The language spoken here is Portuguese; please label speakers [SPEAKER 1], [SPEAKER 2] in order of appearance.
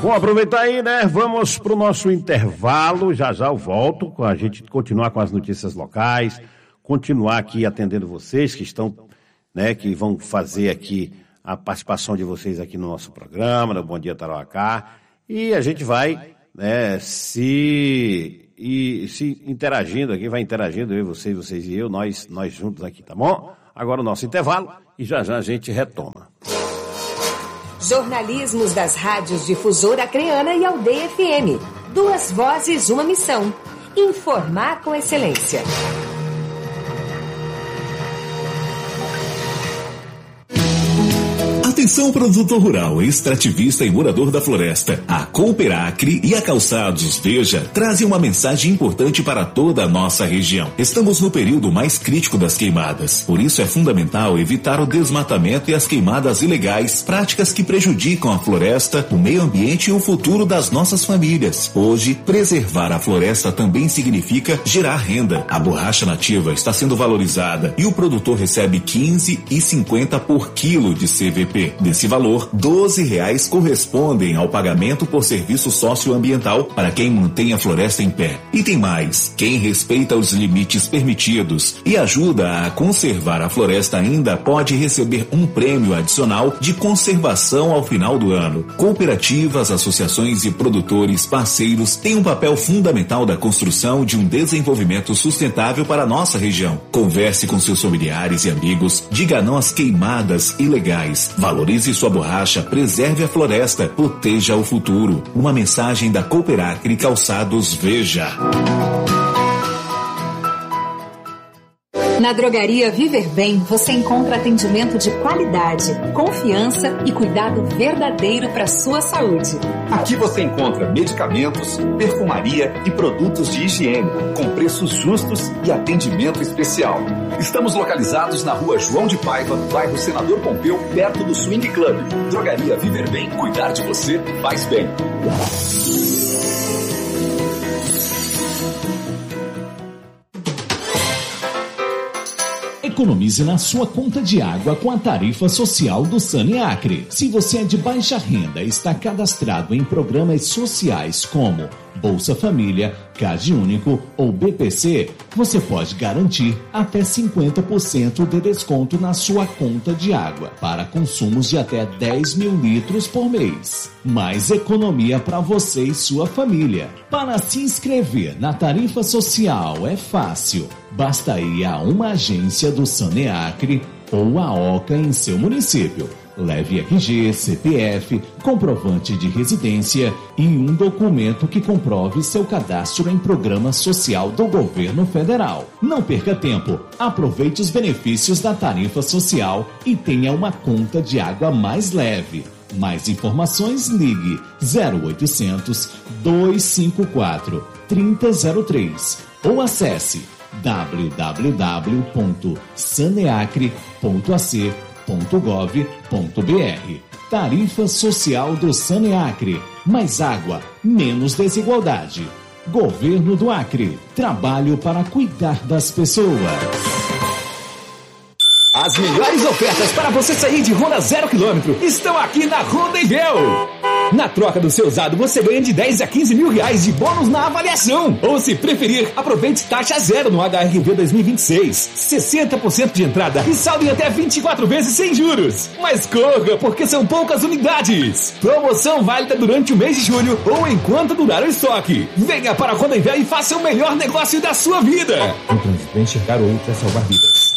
[SPEAKER 1] Bom, aproveitar aí, né? Vamos pro nosso intervalo. Já já eu volto com a gente continuar com as notícias locais, continuar aqui atendendo vocês que estão, né, que vão fazer aqui a participação de vocês aqui no nosso programa, no Bom Dia Tarauacá, e a gente vai, né, se interagindo aqui, vai interagindo, eu, vocês e eu, nós juntos aqui, tá bom? Agora o nosso intervalo e já já a gente retoma.
[SPEAKER 2] Jornalismos das rádios Difusora Acreana e Aldeia FM. 2 vozes, uma missão. Informar com excelência.
[SPEAKER 3] Atenção, produtor rural, extrativista e morador da floresta. A Cooperacre e a Calçados Veja trazem uma mensagem importante para toda a nossa região. Estamos no período mais crítico das queimadas. Por isso é fundamental evitar o desmatamento e as queimadas ilegais, práticas que prejudicam a floresta, o meio ambiente e o futuro das nossas famílias. Hoje, preservar a floresta também significa gerar renda. A borracha nativa está sendo valorizada e o produtor recebe R$15,50 por quilo de CVP. Desse valor, R$12 correspondem ao pagamento por serviço socioambiental para quem mantém a floresta em pé. E tem mais, quem respeita os limites permitidos e ajuda a conservar a floresta ainda pode receber um prêmio adicional de conservação ao final do ano. Cooperativas, associações e produtores parceiros têm um papel fundamental da construção de um desenvolvimento sustentável para a nossa região. Converse com seus familiares e amigos, diga não às queimadas ilegais. Valorize sua borracha, preserve a floresta, proteja o futuro. Uma mensagem da Cooperacre Calçados Veja.
[SPEAKER 4] Na Drogaria Viver Bem, você encontra atendimento de qualidade, confiança e cuidado verdadeiro para sua saúde.
[SPEAKER 5] Aqui você encontra medicamentos, perfumaria e produtos de higiene, com preços justos e atendimento especial. Estamos localizados na Rua João de Paiva, bairro Senador Pompeu, perto do Swing Club. Drogaria Viver Bem, cuidar de você faz bem.
[SPEAKER 6] Economize na sua conta de água com a tarifa social do Saneacre. Se você é de baixa renda e está cadastrado em programas sociais como Bolsa Família, Cade Único ou BPC, você pode garantir até 50% de desconto na sua conta de água para consumos de até 10 mil litros por mês. Mais economia para você e sua família. Para se inscrever na tarifa social é fácil. Basta ir a uma agência do Saneacre ou a OCA em seu município. Leve RG, CPF, comprovante de residência e um documento que comprove seu cadastro em programa social do governo federal. Não perca tempo, aproveite os benefícios da tarifa social e tenha uma conta de água mais leve. Mais informações, ligue 0800 254 3003 ou acesse www.saneacre.ac.gov.br. Tarifa Social do Saneacre. Mais água, menos desigualdade. Governo do Acre. Trabalho para cuidar das pessoas.
[SPEAKER 7] As melhores ofertas para você sair de Honda 0 km estão aqui na Honda Envel. Na troca do seu usado, você ganha de 10 a 15 mil reais de bônus na avaliação. Ou se preferir, aproveite taxa zero no HRV 2026. 60% de entrada e saldo em até 24 vezes sem juros. Mas corra, porque são poucas unidades. Promoção válida durante o mês de julho ou enquanto durar o estoque. Venha para a Honda Envel e faça o melhor negócio da sua vida.
[SPEAKER 8] O trânsito é enxergar o outro é salvar vidas.